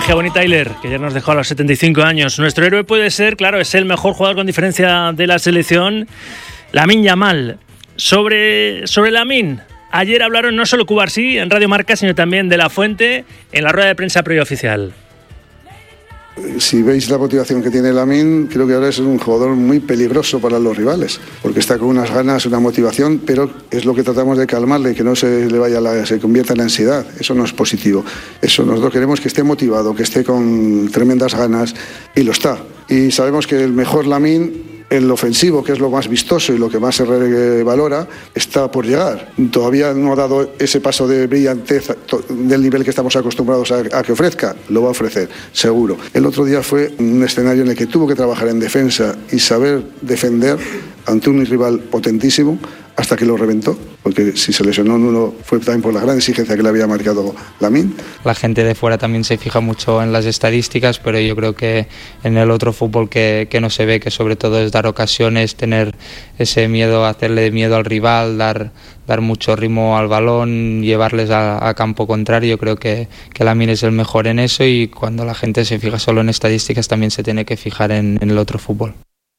Homenaje a Bonnie Tyler, que ya nos dejó a los 75 años. Nuestro héroe puede ser, claro, es el mejor jugador con diferencia de la selección, Lamine Yamal. Sobre Lamine, ayer hablaron no solo Cubarsí en Radio Marca, sino también de La Fuente en la rueda de prensa preoficial. Si veis la motivación que tiene Lamine, creo que ahora es un jugador muy peligroso para los rivales, porque está con unas ganas, una motivación, pero es lo que tratamos de calmarle, que no se le vaya se convierta en ansiedad. Eso no es positivo. Eso nosotros queremos que esté motivado, que esté con tremendas ganas, y lo está. Y sabemos que el mejor Lamine, el ofensivo, que es lo más vistoso y lo que más se valora, está por llegar. Todavía no ha dado ese paso de brillantez del nivel que estamos acostumbrados a que ofrezca. Lo va a ofrecer, seguro. El otro día fue un escenario en el que tuvo que trabajar en defensa y saber defender ante un rival potentísimo hasta que lo reventó, porque si se lesionó en uno fue también por la gran exigencia que le había marcado Lamine. La gente de fuera también se fija mucho en las estadísticas, pero yo creo que en el otro fútbol que no se ve, que sobre todo es dar ocasiones, tener ese miedo, hacerle miedo al rival, dar mucho ritmo al balón, llevarles a campo contrario. Yo creo que Lamine es el mejor en eso, y cuando la gente se fija solo en estadísticas también se tiene que fijar en el otro fútbol.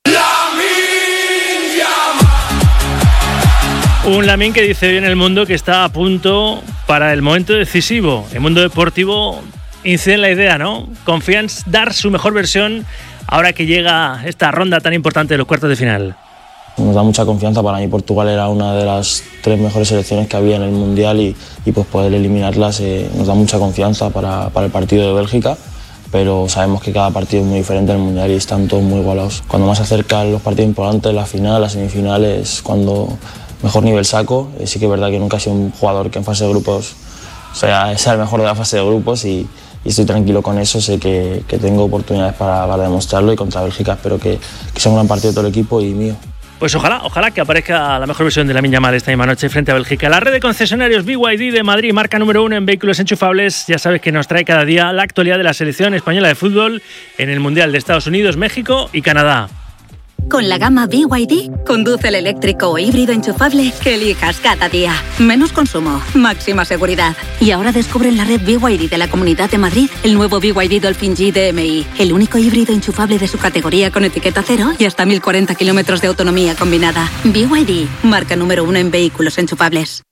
Un Lamine que dice bien el mundo que está a punto para el momento decisivo. El mundo deportivo incide en la idea, ¿no? Confía en dar su mejor versión ahora que llega esta ronda tan importante de los cuartos de final. Nos da mucha confianza. Para mí Portugal era una de las 3 mejores selecciones que había en el Mundial, y pues poder eliminarlas nos da mucha confianza para el partido de Bélgica. Pero sabemos que cada partido es muy diferente en el Mundial y están todos muy igualados. Cuando más se acercan los partidos importantes, la final, las semifinales, cuando mejor nivel saco. Sí que es verdad que nunca he sido un jugador que en fase de grupos sea el mejor de la fase de grupos, y estoy tranquilo con eso. Sé que tengo oportunidades para demostrarlo, y contra Bélgica espero que sea un gran partido de todo el equipo y mío. Pues ojalá que aparezca la mejor versión de Lamine Yamal esta misma noche frente a Bélgica. La red de concesionarios BYD de Madrid, marca número 1 en vehículos enchufables. Ya sabes que nos trae cada día la actualidad de la selección española de fútbol en el Mundial de Estados Unidos, México y Canadá. Con la gama BYD, conduce el eléctrico o híbrido enchufable que elijas cada día. Menos consumo, máxima seguridad. Y ahora descubre en la red BYD de la Comunidad de Madrid el nuevo BYD Dolphin G DMI, el único híbrido enchufable de su categoría con etiqueta cero y hasta 1040 kilómetros de autonomía combinada. BYD, marca número 1 en vehículos enchufables.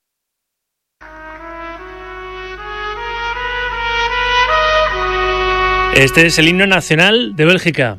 Este es el himno nacional de Bélgica.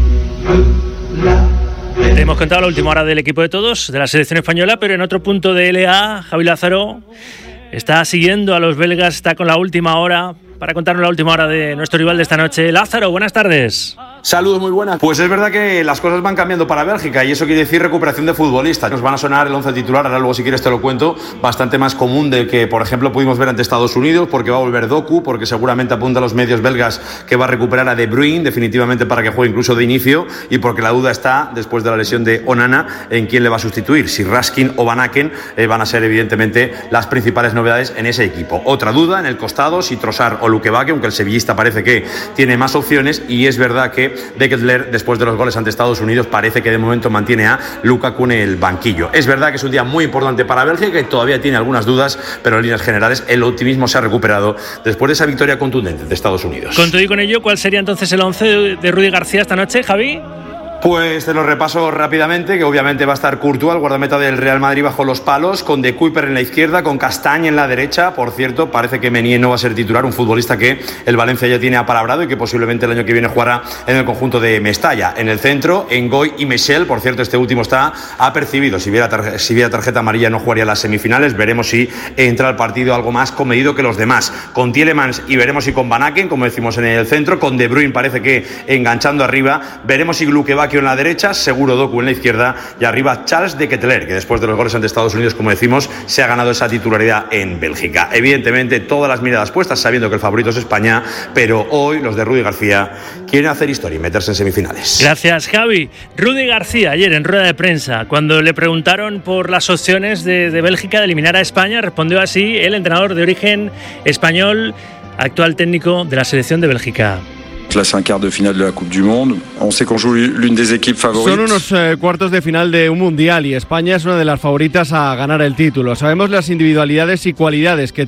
Te hemos contado la última hora del equipo de todos, de la selección española, pero en otro punto de LA, Javi Lázaro está siguiendo a los belgas, está con la última hora para contarnos la última hora de nuestro rival de esta noche. Lázaro, buenas tardes. Saludos, muy buenas. Pues es verdad que las cosas van cambiando para Bélgica, y eso quiere decir recuperación de futbolistas. Nos van a sonar el 11 titular, ahora luego si quieres te lo cuento, bastante más común del que por ejemplo pudimos ver ante Estados Unidos, porque va a volver Doku, porque seguramente apunta a los medios belgas que va a recuperar a De Bruyne definitivamente para que juegue incluso de inicio, y porque la duda está, después de la lesión de Onana, en quién le va a sustituir, si Raskin o Van Aken van a ser evidentemente las principales novedades en ese equipo. Otra duda en el costado, si Trossard o Lukebake, aunque el sevillista parece que tiene más opciones, y es verdad que De Ketelaere, después de los goles ante Estados Unidos, parece que de momento mantiene a Lukaku en el banquillo. Es verdad que es un día muy importante para Bélgica, que todavía tiene algunas dudas, pero en líneas generales el optimismo se ha recuperado después de esa victoria contundente de Estados Unidos. Con todo y con ello, ¿cuál sería entonces el 11 de Rudi García esta noche, Javi? Pues te lo repaso rápidamente, que obviamente va a estar Courtois, el guardameta del Real Madrid, bajo los palos, con De Kuyper en la izquierda, con Castagne en la derecha. Por cierto, parece que Meunier no va a ser titular, un futbolista que el Valencia ya tiene apalabrado y que posiblemente el año que viene jugará en el conjunto de Mestalla. En el centro, Ngoy y Michel, por cierto, este último está apercibido. Si viera tarjeta amarilla no jugaría las semifinales. Veremos si entra al partido algo más comedido que los demás. Con Tielemans y veremos si con Van Aken, como decimos en el centro. Con De Bruyne parece que enganchando arriba. Veremos si Lukebake en la derecha, seguro Doku en la izquierda, y arriba Charles de Ketelaere, que después de los goles ante Estados Unidos, como decimos, se ha ganado esa titularidad en Bélgica. Evidentemente todas las miradas puestas, sabiendo que el favorito es España, pero hoy los de Rudi García quieren hacer historia y meterse en semifinales. Gracias, Javi. Rudi García ayer en rueda de prensa, cuando le preguntaron por las opciones de Bélgica de eliminar a España, respondió así el entrenador de origen español, actual técnico de la selección de Bélgica. Là, c'est un quart de finale de la Coupe du Monde. On sait qu'on joue l'une des équipes favorites. Son unos cuartos de final de un mundial y España es una de las favoritas a ganar el título. Sabemos las individualidades y cualidades que